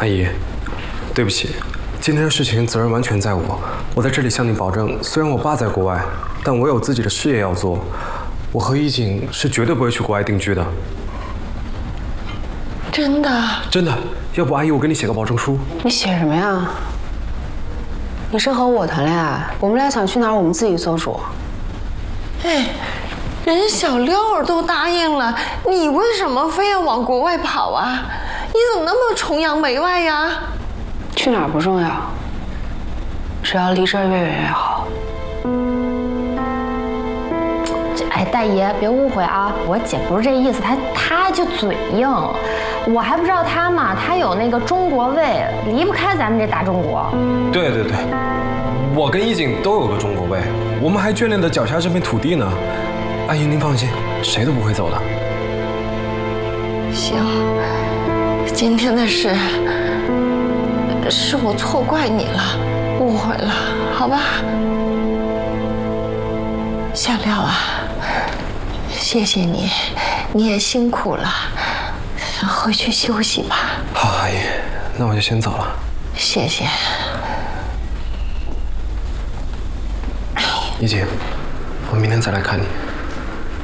阿姨，对不起，今天的事情责任完全在我。我在这里向你保证，虽然我爸在国外，但我有自己的事业要做。我和一景是绝对不会去国外定居的。 真的？ 真的。要不阿姨，我给你写个保证书。 你写什么呀？你是和我谈恋爱，我们俩想去哪儿，我们自己做主。 哎，人小六儿都答应了，你为什么非要往国外跑啊？你怎么那么崇洋媚外呀？ 去哪儿不重要，只要离这儿越远越好。 哎，大爷，别误会啊，我姐不是这意思，她就嘴硬，我还不知道她嘛，她有那个中国胃，离不开咱们这大中国。 对，我跟一景都有个中国胃，我们还眷恋着脚下这片土地呢。阿姨您放心，谁都不会走的。 行，今天的事是我错怪你了，误会了，好吧？小廖啊，谢谢你，你也辛苦了，回去休息吧。 好，阿姨，那我就先走了。 谢谢。 一景，我明天再来看你。